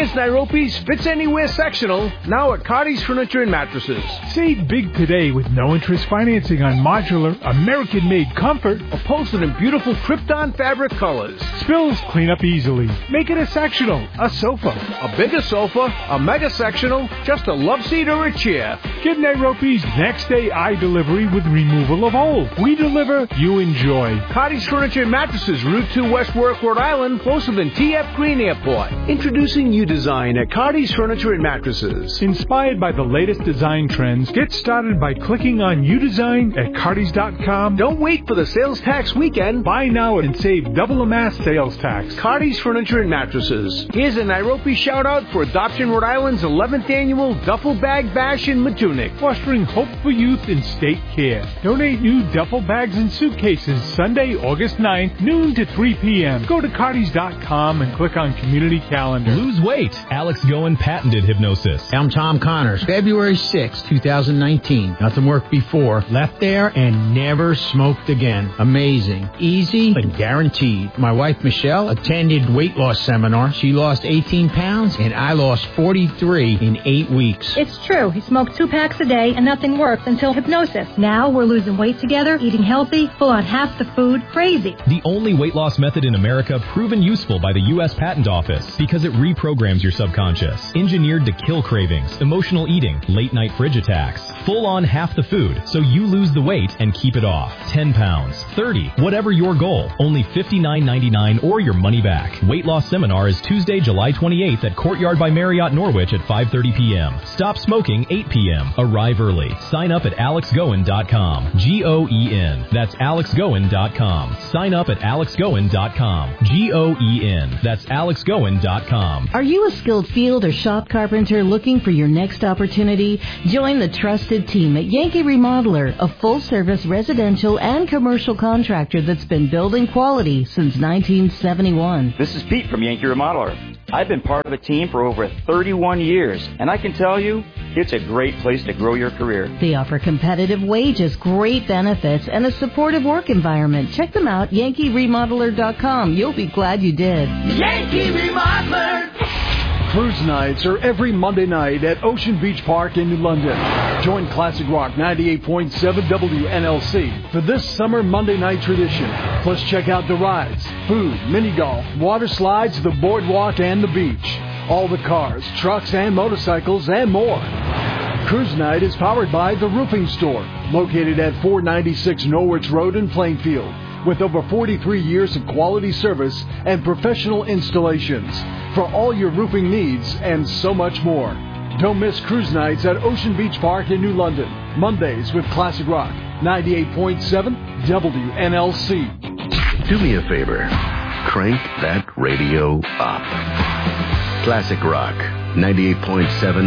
Here's Nairobi's Fits Anywhere sectional, now at Cardi's Furniture and Mattresses. Save big today with no-interest financing on modular, American-made comfort. Upholstered in beautiful Krypton fabric colors. Spills clean up easily. Make it a sectional, a sofa. A bigger sofa, a mega sectional, just a love seat or a chair. Get Nairobi's next-day delivery with removal of old. We deliver, you enjoy. Cardi's Furniture and Mattresses, Route 2 West Warwick, Rhode Island, closer than T.F. Green Airport. Introducing U-Design at Cardi's Furniture and Mattresses. Inspired by the latest design trends, get started by clicking on U-Design at Cardis.com. Don't wait for the sales tax weekend. Buy now and save double the mass sales tax. Cardi's Furniture and Mattresses. Here's a Nairobi shout-out for Adoption Rhode Island's 11th annual Duffel Bag Bash in Matunik. Fostering hope for youth in state care. Donate new duffel bags and suitcases Sunday, August 9th, noon to 3 p.m. Go to Cardis.com and click on Community Calendar. Lose weight. Alex Goen patented hypnosis. I'm Tom Connors. February 6, 2019. Nothing worked before. Left there and never smoked again. Amazing. Easy and guaranteed. My wife Michelle attended weight loss seminar. She lost 18 pounds and I lost 43 in 8 weeks. It's true. He smoked 2 packs a day and nothing worked until hypnosis. Now we're losing weight together, eating healthy, full on half the food. Crazy. The only weight loss method in America proven useful by the U.S. Patent Office because it reprograms your subconscious. Engineered to kill cravings, emotional eating, late night fridge attacks. Full on half the food so you lose the weight and keep it off. 10 pounds, 30, whatever your goal. Only $59.99 or your money back. Weight loss seminar is Tuesday, July 28th at Courtyard by Marriott Norwich at 5:30 p.m. Stop smoking 8 p.m. Arrive early. Sign up at alexgoen.com. G-O-E-N. That's alexgoen.com. Sign up at alexgoen.com. G-O-E-N. That's alexgoen.com. Are you a skilled field or shop carpenter looking for your next opportunity? Join the trusted team at Yankee Remodeler, a full-service residential and commercial contractor that's been building quality since 1971. This is Pete from Yankee Remodeler. I've been part of a team for over 31 years, and I can tell you, it's a great place to grow your career. They offer competitive wages, great benefits, and a supportive work environment. Check them out, YankeeRemodeler.com. You'll be glad you did. Yankee Remodeler! Cruise nights are every Monday night at Ocean Beach Park in New London. Join Classic Rock 98.7 WNLC for this summer Monday night tradition. Plus check out the rides, food, mini golf, water slides, the boardwalk, and the beach. All the cars, trucks, and motorcycles, and more. Cruise night is powered by The Roofing Store, located at 496 Norwich Road in Plainfield, with over 43 years of quality service and professional installations for all your roofing needs and so much more. Don't miss cruise nights at Ocean Beach Park in New London, Mondays with Classic Rock 98.7 WNLC. Do me a favor. Crank that radio up. Classic Rock 98.7